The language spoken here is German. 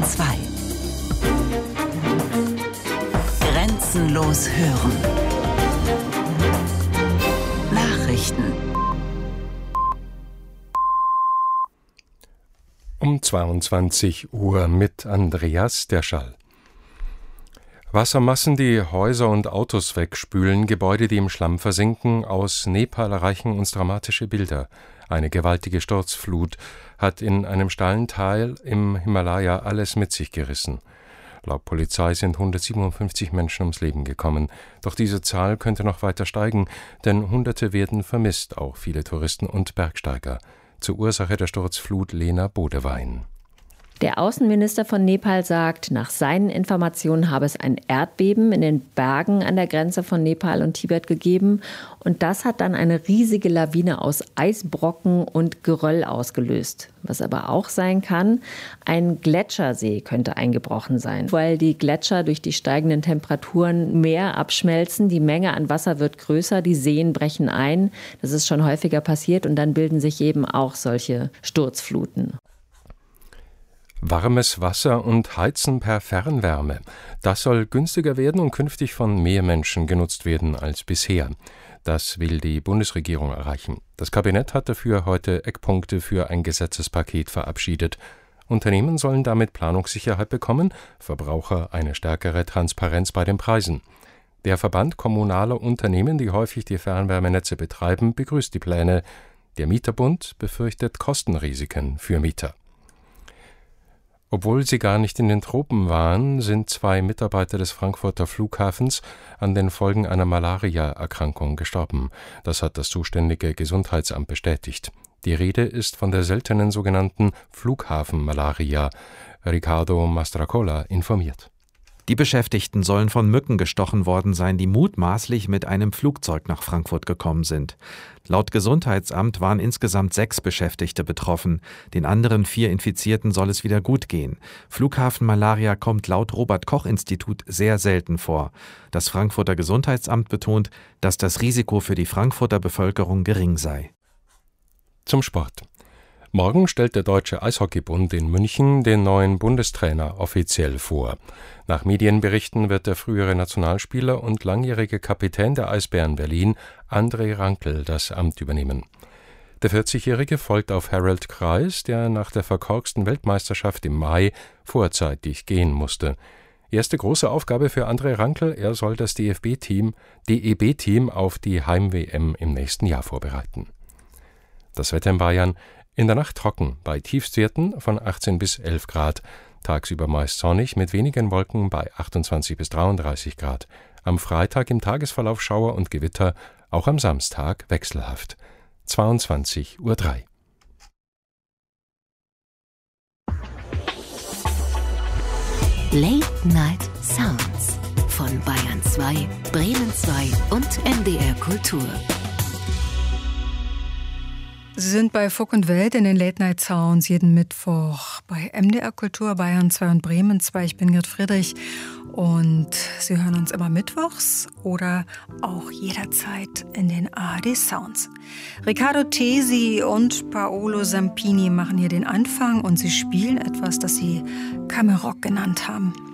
Bayern 2. Grenzenlos hören. Nachrichten. Um 22 Uhr mit Andreas Derschall. Wassermassen, die Häuser und Autos wegspülen, Gebäude, die im Schlamm versinken, aus Nepal erreichen uns dramatische Bilder. Eine gewaltige Sturzflut hat in einem steilen Tal im Himalaya alles mit sich gerissen. Laut Polizei sind 157 Menschen ums Leben gekommen. Doch diese Zahl könnte noch weiter steigen, denn Hunderte werden vermisst, auch viele Touristen und Bergsteiger. Zur Ursache der Sturzflut Lena Bodewein. Der Außenminister von Nepal sagt, nach seinen Informationen habe es ein Erdbeben in den Bergen an der Grenze von Nepal und Tibet gegeben. Und das hat dann eine riesige Lawine aus Eisbrocken und Geröll ausgelöst. Was aber auch sein kann, ein Gletschersee könnte eingebrochen sein, weil die Gletscher durch die steigenden Temperaturen mehr abschmelzen. Die Menge an Wasser wird größer, die Seen brechen ein. Das ist schon häufiger passiert und dann bilden sich eben auch solche Sturzfluten. Warmes Wasser und Heizen per Fernwärme. Das soll günstiger werden und künftig von mehr Menschen genutzt werden als bisher. Das will die Bundesregierung erreichen. Das Kabinett hat dafür heute Eckpunkte für ein Gesetzespaket verabschiedet. Unternehmen sollen damit Planungssicherheit bekommen, Verbraucher eine stärkere Transparenz bei den Preisen. Der Verband kommunaler Unternehmen, die häufig die Fernwärmenetze betreiben, begrüßt die Pläne. Der Mieterbund befürchtet Kostenrisiken für Mieter. Obwohl sie gar nicht in den Tropen waren, sind 2 Mitarbeiter des Frankfurter Flughafens an den Folgen einer Malaria-Erkrankung gestorben. Das hat das zuständige Gesundheitsamt bestätigt. Die Rede ist von der seltenen sogenannten Flughafenmalaria. Riccardo Mastracola informiert. Die Beschäftigten sollen von Mücken gestochen worden sein, die mutmaßlich mit einem Flugzeug nach Frankfurt gekommen sind. Laut Gesundheitsamt waren insgesamt 6 Beschäftigte betroffen. Den anderen 4 Infizierten soll es wieder gut gehen. Flughafenmalaria kommt laut Robert-Koch-Institut sehr selten vor. Das Frankfurter Gesundheitsamt betont, dass das Risiko für die Frankfurter Bevölkerung gering sei. Zum Sport. Morgen stellt der Deutsche Eishockeybund in München den neuen Bundestrainer offiziell vor. Nach Medienberichten wird der frühere Nationalspieler und langjährige Kapitän der Eisbären Berlin, André Rankel, das Amt übernehmen. Der 40-Jährige folgt auf Harald Kreis, der nach der verkorksten Weltmeisterschaft im Mai vorzeitig gehen musste. Erste große Aufgabe für André Rankel, er soll das DEB-Team auf die Heim-WM im nächsten Jahr vorbereiten. Das Wetter in Bayern: in der Nacht trocken, bei Tiefstwerten von 18 bis 11 Grad. Tagsüber meist sonnig mit wenigen Wolken bei 28 bis 33 Grad. Am Freitag im Tagesverlauf Schauer und Gewitter, auch am Samstag wechselhaft. 22:03 Uhr. Late Night Sounds von Bayern 2, Bremen 2 und MDR Kultur. Sie sind bei Funk und Welt in den Late Night Sounds jeden Mittwoch bei MDR Kultur, Bayern 2 und Bremen 2. Ich bin Gerd Friedrich und Sie hören uns immer mittwochs oder auch jederzeit in den ARD Sounds. Riccardo Tesi und Paolo Zampini machen hier den Anfang und sie spielen etwas, das sie Camerock genannt haben.